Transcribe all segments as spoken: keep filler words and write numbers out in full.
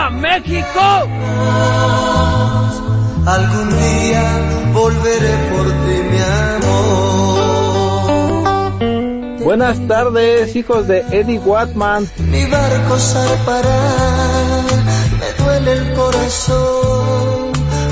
¡Viva México! Algún día volveré por ti, mi amor. Buenas tardes, hijos de Eddie Watman. Mi barco zarpará, me duele el corazón.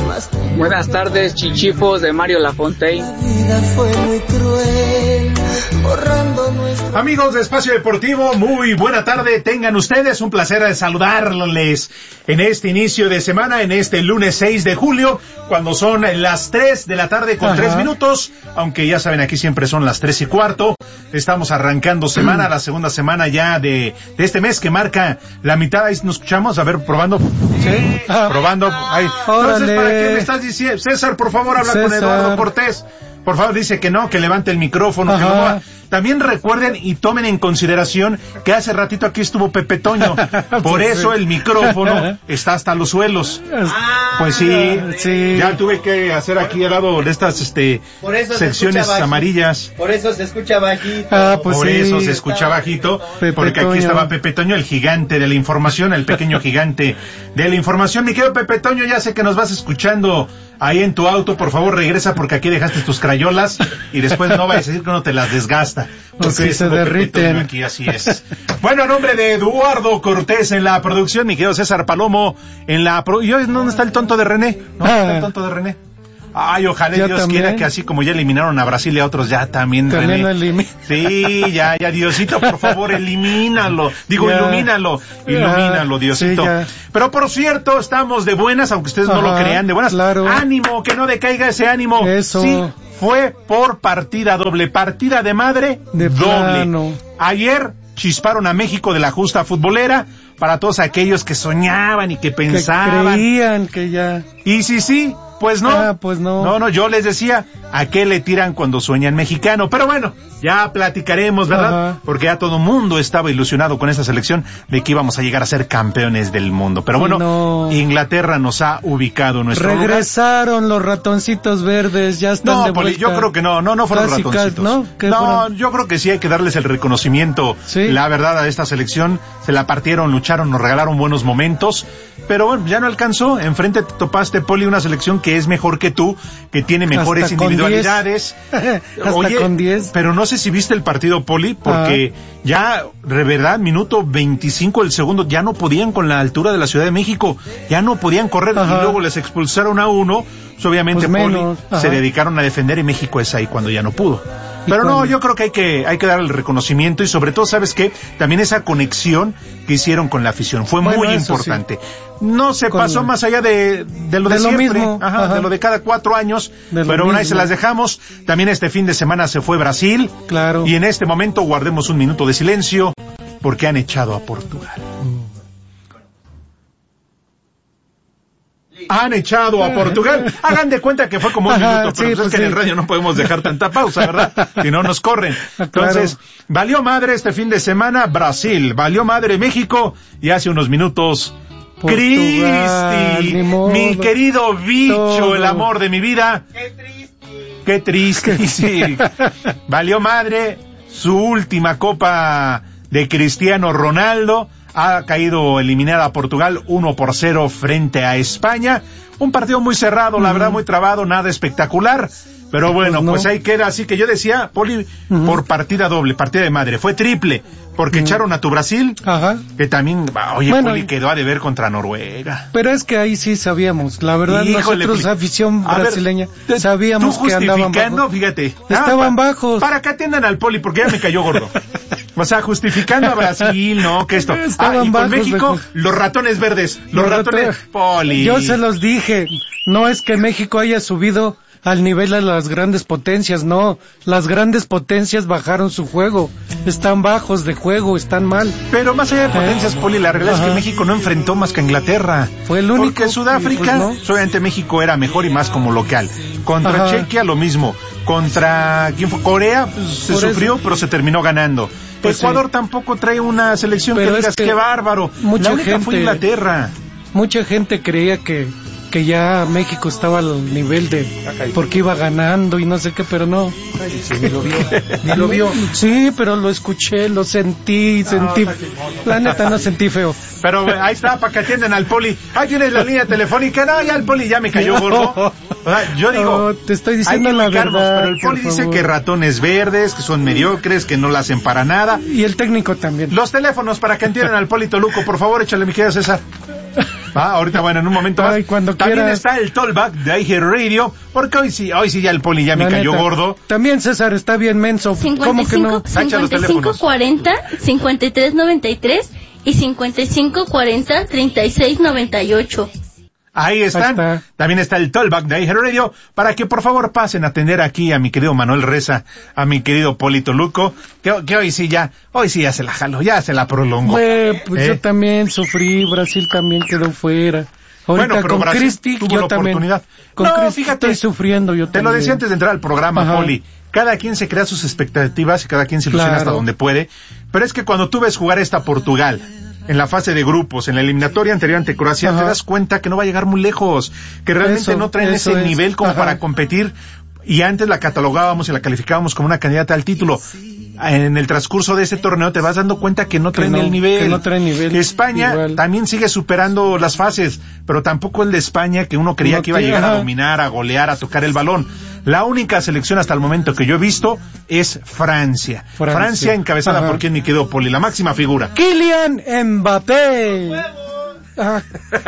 Buenas tardes, chichifos de Mario Lafontaine. La vida fue muy cruel, borrando nuestro... Amigos de Espacio Deportivo, muy buena tarde tengan ustedes, un placer de saludarles en este inicio de semana, en este lunes seis de julio, cuando son las tres de la tarde con tres minutos, aunque ya saben, aquí siempre son las tres y cuarto. Estamos arrancando semana, la segunda semana ya de, de este mes que marca la mitad. Ahí nos escuchamos, a ver, probando. Sí, ah, probando. Ahí. Entonces, ¿para qué me estás diciendo? César, por favor, habla César. Con Eduardo Cortés. Por favor, dice que no, que levante el micrófono, que no va. También recuerden y tomen en consideración que hace ratito aquí estuvo Pepe Toño. Por eso el micrófono está hasta los suelos. Pues sí, sí. Ya tuve que hacer aquí al lado de estas este secciones amarillas. Por eso se escucha bajito. Ah, pues Por sí. eso se escucha bajito. Pepe porque Toño. Aquí estaba Pepe Toño, el gigante de la información, el pequeño gigante de la información. Mi querido Pepe Toño, ya sé que nos vas escuchando ahí en tu auto. Por favor, regresa porque aquí dejaste tus crayolas y después no vayas a decir que no te las desgasta. Porque se derriten. Aquí, así es. Bueno, a nombre de Eduardo Cortés en la producción, mi querido César Palomo en la pro... ¿Y hoy dónde está el tonto de René? ¿No? Ah. ¿Está el tonto de René? Ay, ojalá Dios también. Quiera que así como ya eliminaron a Brasil y a otros, ya también, también René. Elimina. Sí, ya, ya, Diosito, por favor, elimínalo. Digo, ya. ilumínalo, ilumínalo, Diosito. Sí, pero por cierto, estamos de buenas, aunque ustedes Ajá, no lo crean, de buenas. Claro. Ánimo, que no decaiga ese ánimo. Eso. Sí, fue por partida doble, partida de madre de doble. Plano. Ayer chisparon a México de la justa futbolera para todos aquellos que soñaban y que pensaban. Que creían que ya... Y sí, sí. Pues no, ah, pues no, no, no, yo les decía, ¿a qué le tiran cuando sueñan mexicano? Pero bueno, ya platicaremos, ¿verdad? Ajá. Porque ya todo mundo estaba ilusionado con esta selección de que íbamos a llegar a ser campeones del mundo. Pero bueno, no. Inglaterra nos ha ubicado en nuestro Regresaron lugar. Los ratoncitos verdes, ya están no, de vuelta. Poli, yo creo que no, no, no fueron Clásicas, ratoncitos. ¿no? No, fueron? Yo creo que sí hay que darles el reconocimiento, ¿sí? La verdad, a esta selección. Se la partieron, lucharon, nos regalaron buenos momentos. Pero bueno, ya no alcanzó. Enfrente te topaste, Poli, una selección que es mejor que tú, que tiene mejores Hasta individualidades. Hasta Oye, con diez. Pero no sé si viste el partido, Poli, porque ah. ya, de verdad, minuto veinticinco del segundo, ya no podían con la altura de la Ciudad de México, ya no podían correr. Ajá. Y luego les expulsaron a uno, pues obviamente, pues Poli, se dedicaron a defender y México es ahí cuando ya no pudo. Pero no, yo creo que hay que hay que dar el reconocimiento y sobre todo, ¿sabes qué? También esa conexión que hicieron con la afición fue bueno, muy importante. Sí. No se con pasó la... más allá de, de lo de, de siempre, lo mismo. Ajá, Ajá. de lo de cada cuatro años, de pero bueno, ahí se las dejamos. También este fin de semana se fue Brasil. Claro. Y en este momento guardemos un minuto de silencio porque han echado a Portugal. Mm. Han echado a Portugal. Hagan de cuenta que fue como un minuto, pero sí, pues es que sí. En el radio no podemos dejar tanta pausa, ¿verdad? Si no nos corren. Entonces, claro. Valió madre este fin de semana Brasil, valió madre México y hace unos minutos Portugal, Cristi, mi querido bicho, todo. El amor de mi vida. Qué triste. Qué triste, sí. Valió madre su última copa de Cristiano Ronaldo. Ha caído eliminada a Portugal uno por cero frente a España. Un partido muy cerrado, la uh-huh. verdad, muy trabado, nada espectacular. Pero bueno, pues, no. pues ahí queda. Así que yo decía, Poli, uh-huh. por partida doble, partida de madre. Fue triple, porque uh-huh. echaron a tu Brasil, Ajá. que también, oye, bueno, Poli, quedó a deber contra Noruega. Pero es que ahí sí sabíamos, la verdad, Híjole, nosotros, afición brasileña, ver, sabíamos que andaban bajos. Fíjate. Estaban ah, bajos. Para que atiendan al Poli, porque ya me cayó gordo. O sea, justificando a Brasil, no, que esto. Estaban ah, y con bajos, México, bajos. los ratones verdes, los, los ratones, ratones, Poli. Yo se los dije, no es que México haya subido al nivel de las grandes potencias, no, las grandes potencias bajaron su juego, están bajos de juego, están mal. Pero más allá de potencias, eh, Poli, la realidad Ajá. es que México no enfrentó más que a Inglaterra. Fue el único. Porque Sudáfrica, pues no. obviamente México era mejor y más como local. Contra Ajá. Chequia lo mismo, contra ¿quién fue? Corea, pues, se Por sufrió, eso. pero se terminó ganando. Pues Ecuador sí. tampoco trae una selección pero que digas, es que qué bárbaro. Mucha la única gente, fue Inglaterra. Mucha gente creía que que ya México estaba al nivel de, porque iba ganando y no sé qué, pero no. Ay, sí, ni lo vio, ni lo vio. Sí, pero lo escuché, lo sentí, sentí, la neta no sentí feo. Pero ahí está, para que atiendan al Poli. Ahí tienes la línea telefónica. No, ya el Poli ya me cayó gordo. O sea, yo digo, no, te estoy diciendo hay que la ubicarnos, verdad. pero el Poli dice favor. que ratones verdes, que son mediocres, que no la hacen para nada. Y el técnico también. Los teléfonos para que entiendan al Poli Toluco, por favor, échale mi querido César. Ah, ahorita, bueno, en un momento más. Ay, cuando También quieras. está el Tollback de iHeartRadio, porque hoy sí, hoy sí ya el Poli ya me La cayó neta. gordo. También César está bien menso. ¿Cómo que no? Sacha los cincuenta y cinco teléfonos. cuarenta, cincuenta y tres noventa y tres y cincuenta y cinco cuarenta, treinta y seis noventa y ocho. Ahí están. Ahí está. También está el Tollback de iHeartRadio, para que por favor pasen a atender aquí a mi querido Manuel Reza, a mi querido Poli Toluco, que, que hoy sí ya, hoy sí ya se la jaló, ya se la prolongó. Güey, pues ¿Eh? yo también sufrí, Brasil también quedó fuera. Ahorita Bueno, pero con Brasil Cristi tuvo yo la también. oportunidad. Con No, Cristi fíjate, estoy sufriendo yo Te también. lo decía antes de entrar al programa, Ajá. Poli. Cada quien se crea sus expectativas y cada quien se ilusiona Claro. hasta donde puede. Pero es que cuando tú ves jugar esta Portugal en la fase de grupos, en la eliminatoria anterior ante Croacia, Ajá. te das cuenta que no va a llegar muy lejos, que realmente Eso, no traen eso ese es. nivel como Ajá. para competir. Y antes la catalogábamos y la calificábamos como una candidata al título. En el transcurso de este torneo te vas dando cuenta que no Que traen no, el nivel. que no traen nivel, España igual. también sigue superando las fases, pero tampoco el de España, que uno creía No que iba a tiene- llegar a ajá. dominar, a golear, a tocar el balón. La única selección hasta el momento que yo he visto es Francia. Francia, Francia. encabezada Ajá. por quien me quedó, Poli, la máxima figura. Kylian Mbappé. Ah,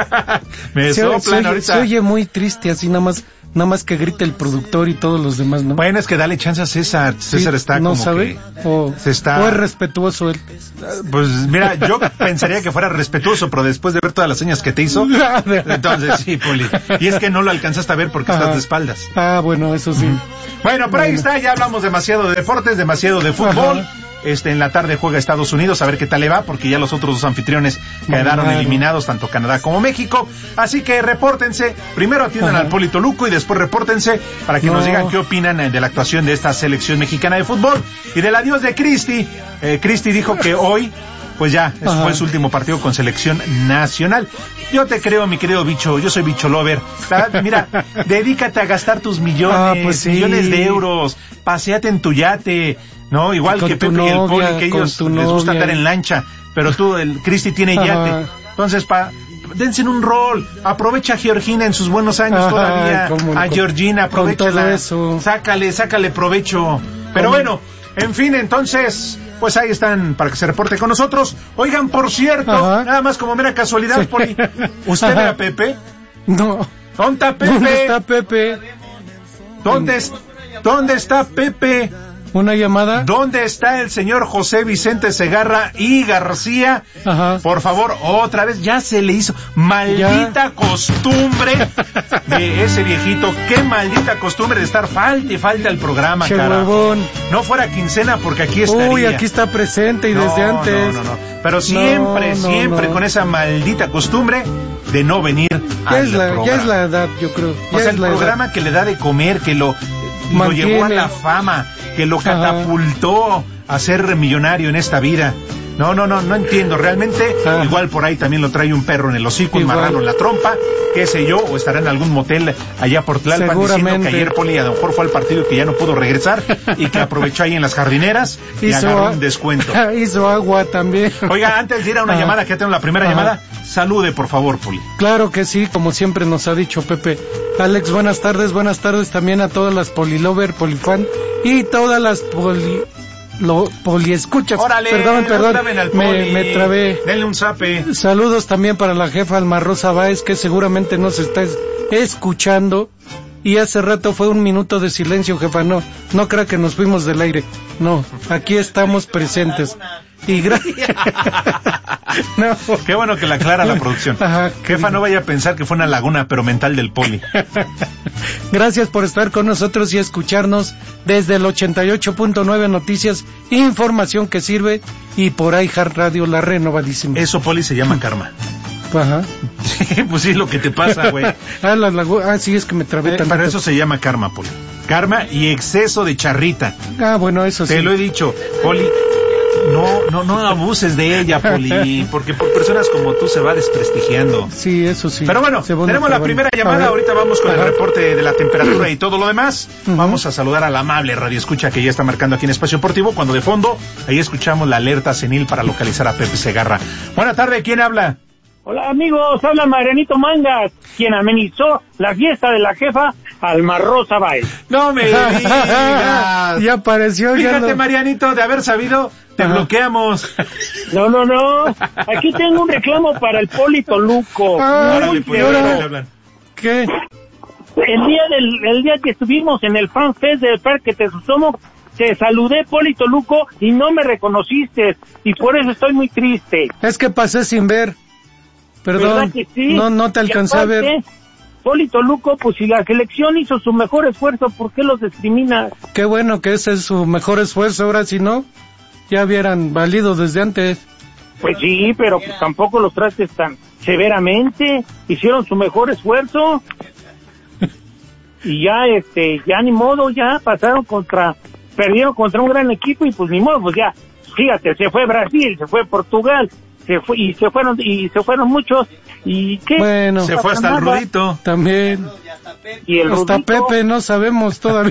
Me se, soplan se oye, ahorita. se oye muy triste así, nada más, nada más que grite el productor y todos los demás, ¿no? Bueno, es que dale chance a César. César Sí, está no como sabe, que... o, se está- o es respetuoso él. Pues mira, yo pensaría que fuera respetuoso, pero después de ver todas las señas que te hizo, entonces sí, Poli. Y es que no lo alcanzaste a ver porque Ajá. estás de espaldas. Ah, bueno, eso sí. Bueno, por ahí Bueno. está, ya hablamos demasiado de deportes, demasiado de fútbol. Ajá. Este, en la tarde juega Estados Unidos, a ver qué tal le va, porque ya los otros dos anfitriones quedaron Claro. eliminados, tanto Canadá como México. Así que repórtense, primero atiendan Ajá. al Poli Toluco y después repórtense para que No. nos digan qué opinan eh, de la actuación de esta selección mexicana de fútbol. Y del adiós de Cristi. Eh, Cristi dijo que hoy, pues ya, ese Ajá. fue su último partido con selección nacional. Yo te creo, mi querido bicho, yo soy bicho lover. La- Mira, dedícate a gastar tus millones, Ah, pues sí. millones de euros, paseate en tu yate, ¿no? Igual Con que tu Pepe y el Poli, novia, que con ellos tu les gusta novia. andar en lancha, pero tú, el Cristi tiene Ajá. yate. Entonces, pa, dense en un rol, aprovecha a Georgina en sus buenos años Ajá, todavía, cómo no, a con- Georgina, con todo aprovechala, eso. sácale, sácale provecho. Pero ¿Cómo? bueno, en fin, entonces, pues ahí están para que se reporte con nosotros. Oigan, por cierto, Ajá. nada más como mera casualidad, Sí. Poli, ¿usted ve Ajá. a Pepe? No. ¿Dónde está Pepe? ¿Dónde está Pepe? ¿Dónde, es- ¿Dónde está Pepe? ¿Una llamada? ¿Dónde está el señor José Vicente Segarra y García? Ajá. Por favor, otra vez, ya se le hizo. Maldita costumbre de ese viejito. Qué maldita costumbre de estar falta y falta el programa, Che cara. huevón. No fuera quincena porque aquí estaría. Uy, aquí está presente y No, desde antes. No, no, no. Pero siempre, No, no, siempre no. con esa maldita costumbre de no venir Ya al es, la, programa. ya es la edad, yo creo. Ya O sea, es el la programa edad. que le da de comer, que lo, lo Mantiene. llevó a la fama, que lo Ajá. catapultó a ser millonario en esta vida. No, no, no, no entiendo. Realmente, Ah. igual por ahí también lo trae un perro en el hocico, un Igual. marrano en la trompa, qué sé yo, o estará en algún motel allá por Tlalpan diciendo que Seguramente. ayer Poli a lo mejor fue al partido y que ya no pudo regresar y que aprovechó ahí en las jardineras y agarró a- un descuento. Hizo agua también. Oiga, antes de ir a una Ajá. llamada, que ya tengo la primera Ajá. llamada, salude por favor, Poli. Claro que sí, como siempre nos ha dicho Pepe. Alex, buenas tardes, buenas tardes también a todas las polilover, polifan y todas las poli... Lo, poliescuchas. Órale, perdón, no perdón, traben al me, Poli. me trabé. Denle un zape. Saludos también para la jefa Alma Rosa Báez, que seguramente nos está es- escuchando. Y hace rato fue un minuto de silencio, jefa. No, no crea que nos fuimos del aire. No, aquí estamos presentes. Y gracias. No. Qué bueno que la aclara la producción. Ajá. Jefa, no vaya a pensar que fue una laguna, pero mental del Poli. Gracias por estar con nosotros y escucharnos desde el ochenta y ocho punto nueve Noticias, información que sirve, y por ahí Hard Radio, la renovadísima. Eso, Poli, se llama karma. Ajá. Sí, pues sí, lo que te pasa, güey. ah, la lagu- ah, sí, es que me trabé Eh, tanto. Para eso se llama karma, Poli. Karma y exceso de charrita. Ah, bueno, eso sí. Te lo he dicho, Poli. no, no, no abuses de ella, Poli, porque por personas como tú se va desprestigiando. Sí, eso sí. Pero bueno, tenemos la primera llamada, ahorita vamos con Ajá. el reporte de la temperatura y todo lo demás. Uh-huh. Vamos a saludar a la amable radioescucha que ya está marcando aquí en Espacio Deportivo, cuando de fondo, ahí escuchamos la alerta senil para localizar a Pepe Segarra. Buena tarde, ¿quién habla? Hola amigos, habla Marianito Mangas, quien amenizó la fiesta de la jefa Alma Rosa Báez. No me digas. Ya apareció. Fíjate, ya no... Marianito, de haber sabido, te Ajá. bloqueamos. No, no, no. Aquí tengo un reclamo para el Poli Toluco. Ah, Órale, pues, ahora... ¿Qué? El día del el día que estuvimos en el Fan Fest del Parque Tesosomo, te saludé, Poli Toluco, y no me reconociste, y por eso estoy muy triste. Es que pasé sin ver. Perdón, sí? no, no te alcancé aparte, a ver. Poli Toluco, pues si la selección hizo su mejor esfuerzo, ¿por qué los discriminas? Qué bueno que ese es su mejor esfuerzo, ahora si no, ya hubieran valido desde antes. Pues sí, pero pues tampoco los trates tan severamente, hicieron su mejor esfuerzo, y ya, este, ya ni modo, ya pasaron contra, perdieron contra un gran equipo, y pues ni modo, pues ya, fíjate, se fue Brasil, se fue Portugal, se fue y se fueron y se fueron muchos y qué bueno se fue hasta el Rudito también y el hasta Rudito... Pepe no sabemos todavía.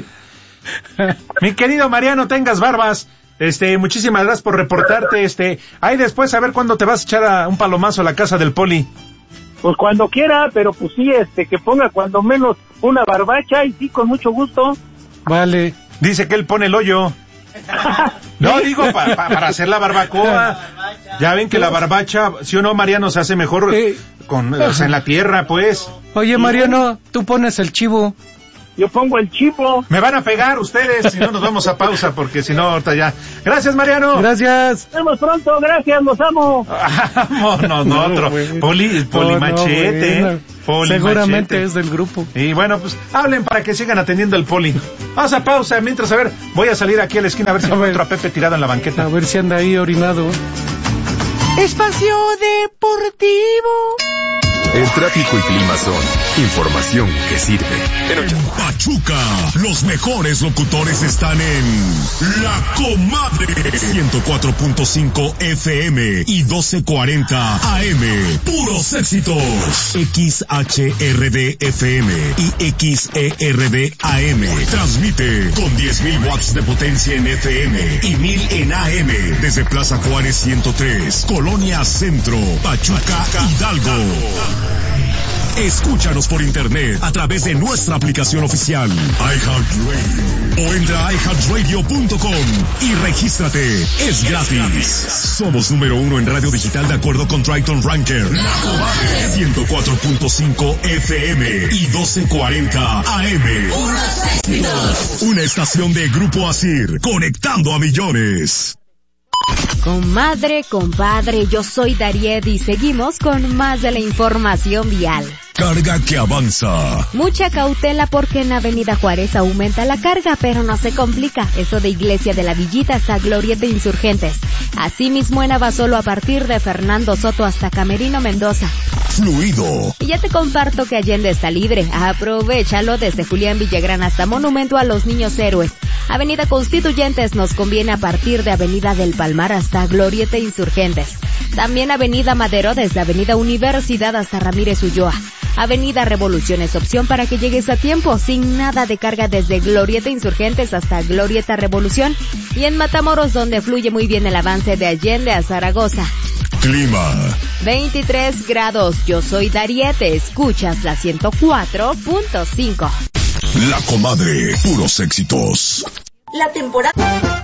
Mi querido Mariano, tengas barbas, este muchísimas gracias por reportarte, este ahí después a ver cuándo te vas a echar a un palomazo a la casa del Poli. Pues cuando quiera, pero pues sí, este que ponga cuando menos una barbacha y sí, con mucho gusto. Vale. Dice que él pone el hoyo. No, digo, pa, pa, para hacer la barbacoa. Ya ven que la barbacha, si o no, Mariano, se hace mejor eh, con, o sea, en la tierra, pues. Oye, Mariano, tú pones el chivo. Yo pongo el chivo. Me van a pegar ustedes, si no nos vamos a pausa, porque si no, ahorita ya. Gracias, Mariano. Gracias. Nos vemos pronto, gracias, los amo. Vámonos, no, otro. Poli, poli machete. No, Poli Seguramente machete. Es del grupo. Y bueno, pues hablen para que sigan atendiendo al Poli. Vamos a pausa, mientras, a ver, voy a salir aquí a la esquina a ver si a encuentro ver. a Pepe tirado en la banqueta. A ver si anda ahí orinado. Espacio Deportivo. El tráfico y clima son información que sirve. En Pachuca, los mejores locutores están en La Comadre. ciento cuatro punto cinco F M y doce cuarenta A M. Puros éxitos. X H R D F M y X E R D A M. Transmite con diez mil watts de potencia en F M y mil en A M. Desde Plaza Juárez ciento tres, Colonia Centro, Pachuca, Hidalgo. Escúchanos por internet a través de nuestra aplicación oficial iHeartRadio o entra a i heart radio punto com y regístrate. Es gratis. Somos número uno en radio digital de acuerdo con Triton Ranker. ciento cuatro punto cinco F M y doce cuarenta A M. Una estación de Grupo Asir, conectando a millones. Comadre, compadre, yo soy Dariet y seguimos con más de la información vial. Carga que avanza. Mucha cautela porque en Avenida Juárez aumenta la carga, pero no se complica. Eso de Iglesia de la Villita hasta Glorieta Insurgentes. Asimismo en Abasolo a partir de Fernando Soto hasta Camerino Mendoza. Fluido. Y ya te comparto que Allende está libre. Aprovéchalo desde Julián Villagrán hasta Monumento a los Niños Héroes. Avenida Constituyentes nos conviene a partir de Avenida del Palmar hasta Glorieta Insurgentes. También Avenida Madero desde Avenida Universidad hasta Ramírez Ulloa. Avenida Revolución es opción para que llegues a tiempo, sin nada de carga desde Glorieta Insurgentes hasta Glorieta Revolución. Y en Matamoros, donde fluye muy bien el avance de Allende a Zaragoza. Clima. veintitrés grados. Yo soy Dariete. Escuchas la ciento cuatro punto cinco. La Comadre. Puros éxitos. La temporada...